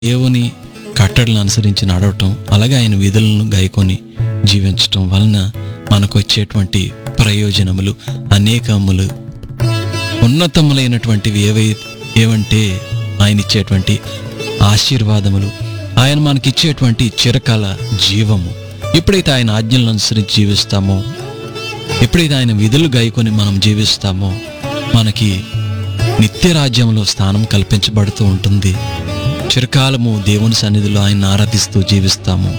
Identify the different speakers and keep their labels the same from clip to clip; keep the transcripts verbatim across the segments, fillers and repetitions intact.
Speaker 1: దేవుని కట్టడలను అనుసరించి నడవటం, అలాగే ఆయన విధులను గైకొని జీవించటం వలన మనకు వచ్చేటువంటి ప్రయోజనములు అనేకములు. ఉన్నతములైనటువంటివి ఏవై ఏవంటే ఆయన ఇచ్చేటువంటి ఆశీర్వాదములు, ఆయన మనకిచ్చేటువంటి చిరకాల జీవము. ఎప్పుడైతే ఆయన ఆజ్ఞలను అనుసరించి జీవిస్తామో, ఎప్పుడైతే ఆయన విధులు గైకొని మనం జీవిస్తామో, మనకి నిత్య రాజ్యంలో స్థానం కల్పించబడుతూ ఉంటుంది. చిరకాలము దేవుని సన్నిధిలో ఆయన ఆరాధిస్తూ జీవిస్తాము.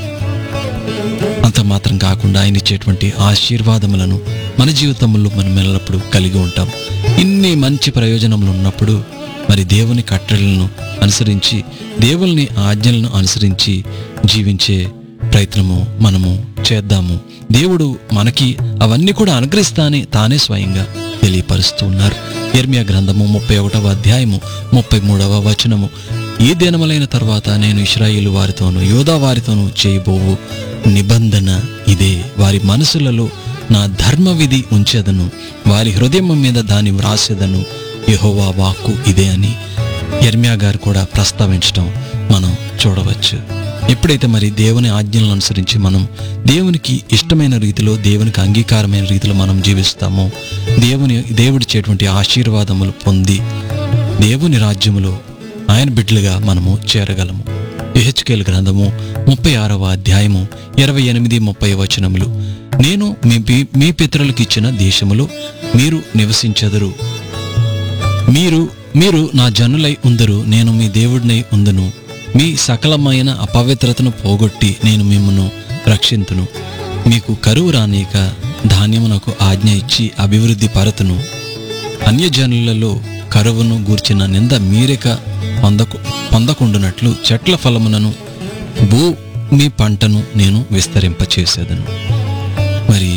Speaker 1: అంత మాత్రం కాకుండా ఆయన ఇచ్చేటువంటి ఆశీర్వాదములను మన జీవితంలో మనం ఎల్లప్పుడూ కలిగి ఉంటాం. ఇన్ని మంచి ప్రయోజనములు ఉన్నప్పుడు మరి దేవుని కట్టడలను అనుసరించి, దేవుని ఆజ్ఞలను అనుసరించి జీవించే ప్రయత్నము మనము చేద్దాము. దేవుడు మనకి అవన్నీ కూడా అనుగ్రహిస్తానే తానే స్వయంగా తెలియపరుస్తూ ఉన్నారు. యిర్మీయా గ్రంథము ముప్పై ఒకటవ అధ్యాయము ముప్పై మూడవ వచనము, ఈ దినములైన తర్వాత నేను ఇశ్రాయేలు వారితోనూ యూదా వారితోనూ చేయబోవు నిబంధన ఇదే, వారి మనసులలో నా ధర్మ విధి ఉంచెదను, వారి హృదయం మీద దాన్ని వ్రాసేదను, యెహోవా వాక్కు ఇదే అని యిర్మీయా గారు కూడా ప్రస్తావించడం మనం చూడవచ్చు. ఎప్పుడైతే మరి దేవుని ఆజ్ఞలను అనుసరించి మనం దేవునికి ఇష్టమైన రీతిలో, దేవునికి అంగీకారమైన రీతిలో మనం జీవిస్తామో, దేవుని దేవుడిచ్చేటువంటి ఆశీర్వాదములు పొంది దేవుని రాజ్యములో ఆయన బిడ్డలుగా మనము చేరగలము. యెహెజ్కేలు గ్రంథము ముప్పై ఆరవ అధ్యాయము ఇరవై ఎనిమిది ముప్పై వచనములు, నేను మీ మీ పితరులకు ఇచ్చిన దేశములో మీరు నివసించెదరు, మీరు మీరు నా జనులై ఉందరు, నేను మీ దేవుడినై ఉందును, మీ సకలమైన అపవిత్రతను పోగొట్టి నేను మిమ్మను రక్షింతును, మీకు కరువు రానీక ధాన్యమునకు ఆజ్ఞ ఇచ్చి అభివృద్ధి పరతును, అన్యజనులలో కరువును గూర్చిన నింద మీరిక పొందకు పొందకుండునట్లు చెట్ల ఫలమునను భూమి పంటను నేను విస్తరింపచేసేదను. మరి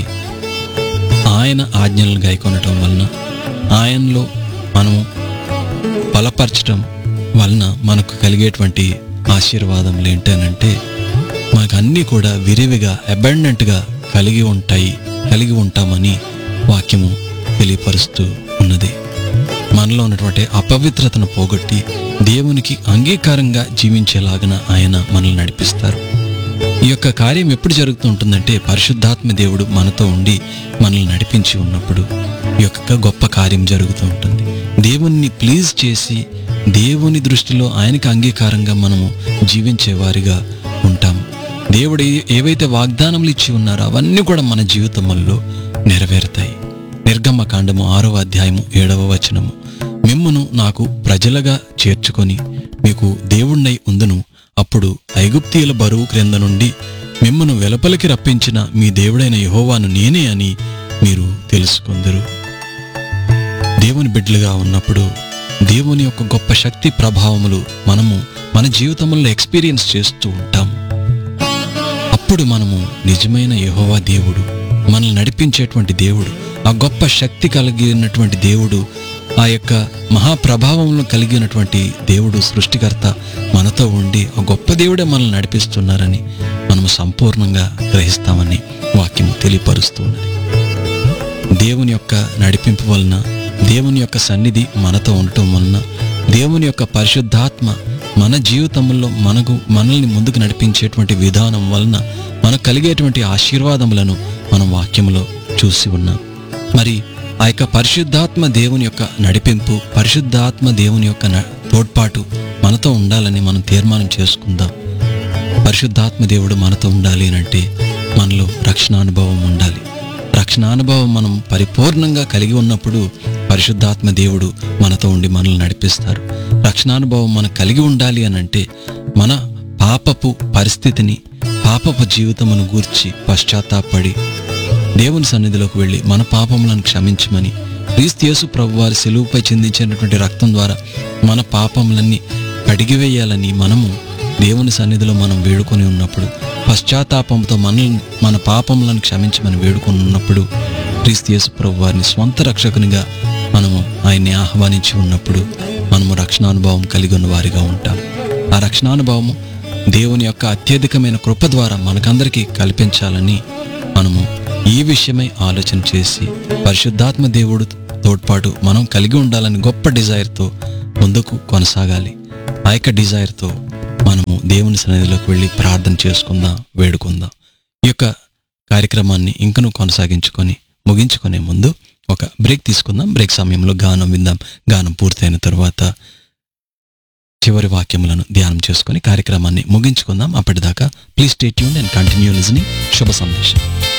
Speaker 1: ఆయన ఆజ్ఞలను గైకొనటం వలన, ఆయనలో మనము బలపరచటం వలన మనకు కలిగేటువంటి ఆశీర్వాదములు ఏంటనంటే, మనకు అన్నీ కూడా విరివిగా అబండెంట్గా కలిగి ఉంటాయి కలిగి ఉంటామని వాక్యము తెలియపరుస్తూ ఉన్నది. మనలో ఉన్నటువంటి అపవిత్రతను పోగొట్టి దేవునికి అంగీకారంగా జీవించేలాగన ఆయన మనల్ని నడిపిస్తారు. ఈ యొక్క కార్యం ఎప్పుడు జరుగుతూ ఉంటుందంటే, పరిశుద్ధాత్మ దేవుడు మనతో ఉండి మనల్ని నడిపించి ఉన్నప్పుడు ఈ యొక్క గొప్ప కార్యం జరుగుతూ ఉంటుంది. దేవుణ్ణి ప్లీజ్ చేసి దేవుని దృష్టిలో ఆయనకి అంగీకారంగా మనము జీవించేవారిగా ఉంటాము. దేవుడు ఏవైతే వాగ్దానములు ఇచ్చి ఉన్నారో అవన్నీ కూడా మన జీవితంలో నెరవేరుతాయి. నిర్గమకాండము ఆరవ అధ్యాయము ఏడవ వచనము, మిమ్మును నాకు ప్రజలుగా చేర్చుకొని మీకు దేవుణ్ణై ఉందును, అప్పుడు ఐగుప్తీయుల బరువు క్రింద నుండి మిమ్మును వెలుపలికి రప్పించిన మీ దేవుడైన యెహోవాను నేనే అని మీరు తెలుసుకుందరు. దేవుని బిడ్డలుగా ఉన్నప్పుడు దేవుని యొక్క గొప్ప శక్తి ప్రభావములు మనము మన జీవితంలో ఎక్స్పీరియన్స్ చేస్తూ ఉంటాము. అప్పుడు మనము నిజమైన యెహోవా దేవుడు, మనల్ని నడిపించేటువంటి దేవుడు, ఆ గొప్ప శక్తి కలిగినటువంటి దేవుడు, ఆ యొక్క మహాప్రభావంలో కలిగినటువంటి దేవుడు, సృష్టికర్త మనతో ఉండి ఆ గొప్ప దేవుడే మనల్ని నడిపిస్తున్నారని మనము సంపూర్ణంగా గ్రహిస్తామని వాక్యము తెలియపరుస్తున్నది. దేవుని యొక్క నడిపింపు వలన, దేవుని యొక్క సన్నిధి మనతో ఉండటం వలన, దేవుని యొక్క పరిశుద్ధాత్మ మన జీవితంలో మనకు మనల్ని ముందుకు నడిపించేటువంటి విధానం వలన మనకు కలిగేటువంటి ఆశీర్వాదములను మనం వాక్యంలో చూసి ఉన్నాం. మరి ఆ యొక్క పరిశుద్ధాత్మ దేవుని యొక్క నడిపింపు, పరిశుద్ధాత్మ దేవుని యొక్క తోడ్పాటు మనతో ఉండాలని మనం తీర్మానం చేసుకుందాం. పరిశుద్ధాత్మ దేవుడు మనతో ఉండాలి అంటే మనలో రక్షణానుభవం ఉండాలి. రక్షణానుభవం మనం పరిపూర్ణంగా కలిగి ఉన్నప్పుడు పరిశుద్ధాత్మ దేవుడు మనతో ఉండి మనల్ని నడిపిస్తారు. రక్షణానుభవం మనం కలిగి ఉండాలి అని అంటే మన పాపపు పరిస్థితిని, పాపపు జీవితమును గూర్చి పశ్చాత్తాపడి దేవుని సన్నిధిలోకి వెళ్ళి మన పాపములను క్షమించమని, క్రీస్తు యేసు ప్రభు వారి సిలువపై చిందించినటువంటి రక్తం ద్వారా మన పాపములన్నీ కడిగివేయాలని మనము దేవుని సన్నిధిలో మనం వేడుకొని ఉన్నప్పుడు, పశ్చాత్తాపంతో మనల్ని మన పాపములను క్షమించమని వేడుకొని ఉన్నప్పుడు, క్రీస్తు యేసు ప్రభు వారిని స్వంత రక్షకునిగా మనము ఆయన్ని ఆహ్వానించి ఉన్నప్పుడు మనము రక్షణానుభవం కలిగి ఉన్న వారిగా ఉంటాం. ఆ రక్షణానుభవము దేవుని యొక్క అత్యధికమైన కృప ద్వారా మనకందరికీ కల్పించాలని మనము ఈ విషయమై ఆలోచన చేసి పరిశుద్ధాత్మ దేవుడు తోడ్పాటు మనం కలిగి ఉండాలని గొప్ప డిజైర్తో ముందుకు కొనసాగాలి. ఆ యొక్క డిజైర్తో మనం దేవుని సన్నిధిలోకి వెళ్ళి ప్రార్థన చేసుకుందాం, వేడుకుందాం. ఈ యొక్క కార్యక్రమాన్ని ఇంకనూ కొనసాగించుకొని ముగించుకునే ముందు ఒక బ్రేక్ తీసుకుందాం. బ్రేక్ సమయంలో గానం విందాం. గానం పూర్తయిన తర్వాత చివరి వాక్యములను ధ్యానం చేసుకొని కార్యక్రమాన్ని ముగించుకుందాం. అప్పటిదాకా please stay tuned and continue listening. శుభ సందేశం.